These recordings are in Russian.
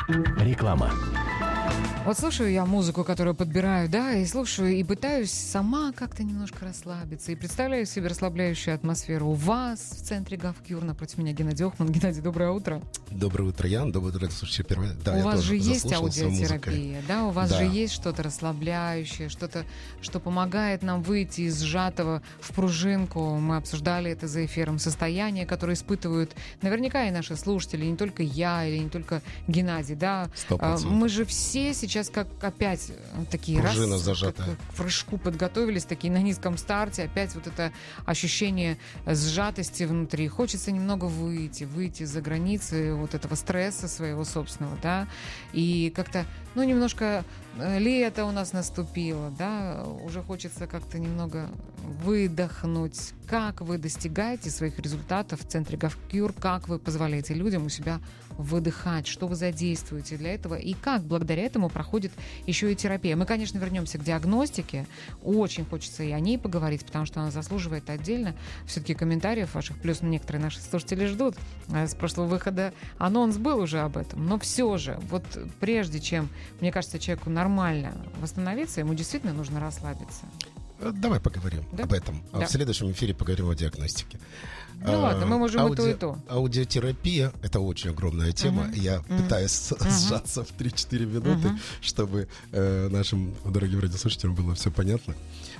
Реклама. Вот слушаю я музыку, которую подбираю, да, и слушаю, и пытаюсь сама как-то немножко расслабиться. И представляю себе расслабляющую атмосферу. У вас в центре GovCure напротив меня Геннадий Охман. Геннадий, доброе утро. Доброе утро, Ян. Доброе утро, слушайте, первое. Да, у вас же есть аудиотерапия, музыкой. да? У вас да. же есть что-то расслабляющее, что-то, что помогает нам выйти из сжатого в пружинку. Мы обсуждали это за эфиром. Состояние, которое испытывают наверняка и наши слушатели, не только я или не только Геннадий, да? 100%. Мы же все сейчас как опять такие пружина зажатая. Как к прыжку подготовились, такие на низком старте, опять вот это ощущение сжатости внутри. Хочется немного выйти за границы вот этого стресса своего собственного, да, и как-то, немножко лето у нас наступило, да, уже хочется как-то немного выдохнуть. Как вы достигаете своих результатов в центре GovCure, как вы позволяете людям у себя выдыхать, что вы задействуете для этого и как благодаря этому проходит еще и терапия. Мы, конечно, вернемся к диагностике, очень хочется и о ней поговорить, потому что она заслуживает отдельно все-таки комментариев ваших, плюс некоторые наши слушатели ждут. С прошлого выхода анонс был уже об этом, но все же, вот прежде чем, мне кажется, человеку нормально восстановиться, ему действительно нужно расслабиться. Давай поговорим об этом. Да. В следующем эфире поговорим о диагностике. Ладно, мы можем и то, и то. Аудиотерапия — это очень огромная тема. Я пытаюсь сжаться в 3-4 минуты, чтобы нашим дорогим радиослушателям было все понятно.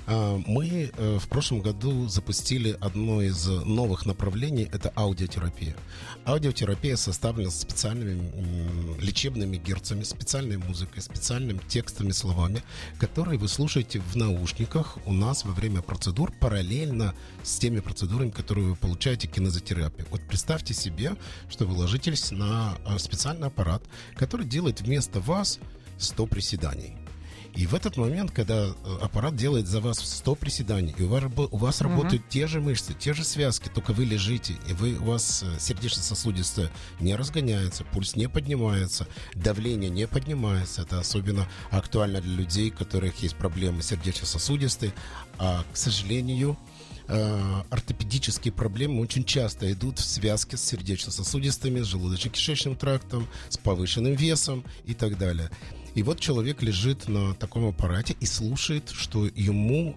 Мы в прошлом году запустили одно из новых направлений — это аудиотерапия. Аудиотерапия составлена специальными лечебными герцами, специальной музыкой, специальными текстами, словами, которые вы слушаете в наушниках у нас во время процедур, параллельно с теми процедурами, которые вы получаете кинезотерапию. Вот представьте себе, что вы ложитесь на специальный аппарат, который делает вместо вас 100 приседаний. И в этот момент, когда аппарат делает за вас 100 приседаний, и у вас работают те же мышцы, те же связки, только вы лежите, и у вас сердечно-сосудистое не разгоняется, пульс не поднимается, давление не поднимается. Это особенно актуально для людей, у которых есть проблемы сердечно-сосудистые. А, к сожалению, ортопедические проблемы очень часто идут в связке с сердечно-сосудистыми, с желудочно-кишечным трактом, с повышенным весом и так далее. И вот человек лежит на таком аппарате и слушает, что ему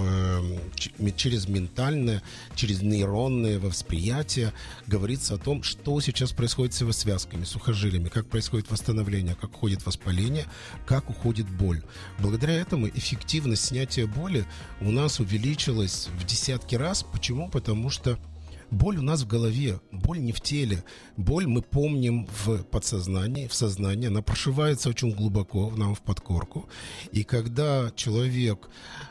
через ментальное, через нейронное восприятие говорится о том, что сейчас происходит с его связками, сухожилиями, как происходит восстановление, как уходит воспаление, как уходит боль. Благодаря этому эффективность снятия боли у нас увеличилась в десятки раз. Почему? Потому что боль у нас в голове, боль не в теле. Боль мы помним в подсознании, в сознании. Она прошивается очень глубоко нам в подкорку. И когда человек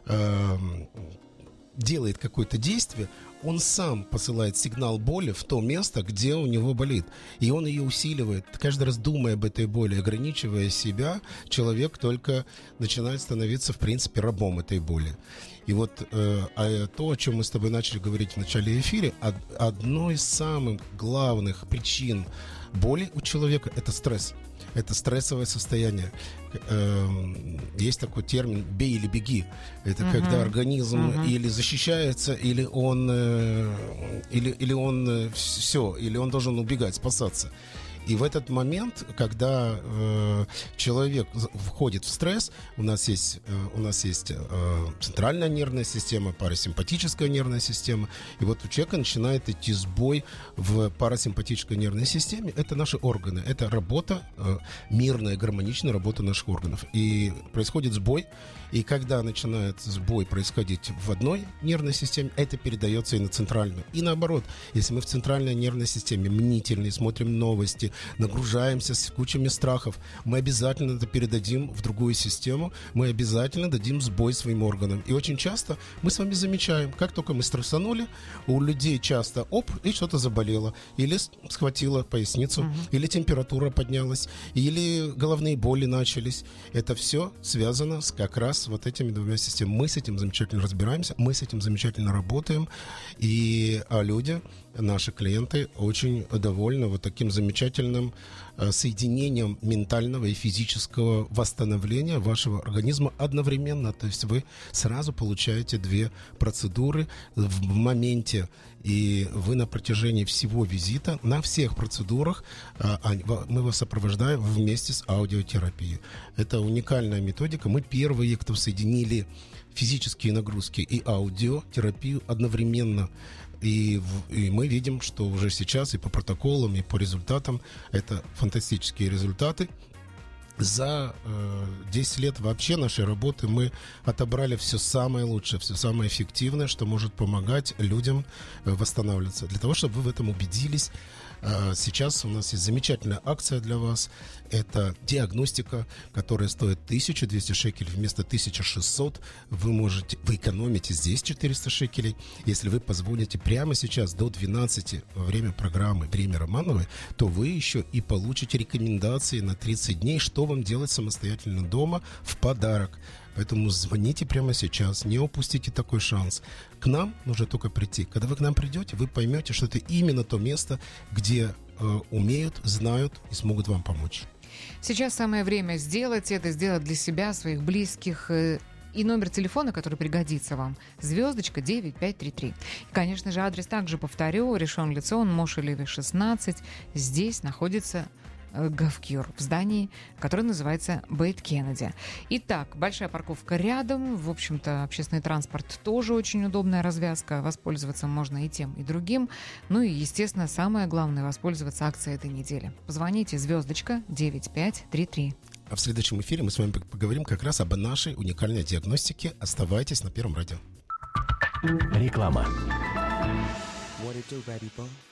делает какое-то действие, он сам посылает сигнал боли в то место, где у него болит. И он ее усиливает. Каждый раз думая об этой боли, ограничивая себя, человек только начинает становиться, в принципе, рабом этой боли. И вот то, о чем мы с тобой начали говорить в начале эфира, одной из самых главных причин боли у человека – это стресс. Это стрессовое состояние. Есть такой термин «бей или беги». Это когда организм или защищается, или он должен убегать, спасаться. И в этот момент, когда человек входит в стресс, у нас есть центральная нервная система, парасимпатическая нервная система, и вот у человека начинает идти сбой в парасимпатической нервной системе. Это наши органы, это работа, мирная, гармоничная работа наших органов. И происходит сбой, и когда начинает сбой происходить в одной нервной системе, это передается и на центральную. И наоборот, если мы в центральной нервной системе мнительные, смотрим новости, нагружаемся с кучами страхов, мы обязательно это передадим в другую систему, мы обязательно дадим сбой своим органам. И очень часто мы с вами замечаем, как только мы стрессанули, у людей часто и что-то заболело, или схватило поясницу, или температура поднялась, или головные боли начались. Это все связано как раз с вот этими двумя системами. Мы с этим замечательно разбираемся, мы с этим замечательно работаем, и люди наши клиенты очень довольны вот таким замечательным соединением ментального и физического восстановления вашего организма одновременно. То есть вы сразу получаете 2 процедуры в моменте, и вы на протяжении всего визита, на всех процедурах мы вас сопровождаем вместе с аудиотерапией. Это уникальная методика. Мы первые, кто соединили физические нагрузки и аудиотерапию одновременно. И мы видим, что уже сейчас и по протоколам, и по результатам это фантастические результаты. За 10 лет вообще нашей работы мы отобрали все самое лучшее, все самое эффективное, что может помогать людям восстанавливаться. Для того, чтобы вы в этом убедились, сейчас у нас есть замечательная акция для вас. Это диагностика, которая стоит 1200 шекелей вместо 1600. Вы экономите здесь 400 шекелей. Если вы позвоните прямо сейчас до 12 во время программы «Время Романовой», то вы еще и получите рекомендации на 30 дней, что вам делать самостоятельно дома в подарок. Поэтому звоните прямо сейчас, не упустите такой шанс. К нам нужно только прийти. Когда вы к нам придете, вы поймете, что это именно то место, где умеют, знают и смогут вам помочь. Сейчас самое время сделать это, сделать для себя, своих близких. И номер телефона, который пригодится вам, звездочка 9533. И, конечно же, адрес также повторю. Ришон Лецион, Моше Леви, 16. Здесь находится Гавкюр в здании, которое называется Бейт Кеннеди. Итак, большая парковка рядом. В общем-то, общественный транспорт тоже очень удобная развязка. Воспользоваться можно и тем, и другим. Ну и, естественно, самое главное — воспользоваться акцией этой недели. Позвоните, звездочка 9533. А в следующем эфире мы с вами поговорим как раз об нашей уникальной диагностике. Оставайтесь на Первом радио. Реклама. What it do, baby boy?